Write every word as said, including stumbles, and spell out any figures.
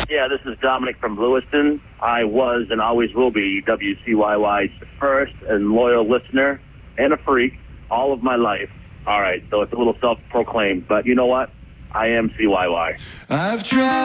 Yeah, this is Dominic from Lewiston. I was and always will be W C Y Y's first and loyal listener and a freak all of my life. All right, so it's a little self-proclaimed, but you know what? I am C Y Y. I've tried.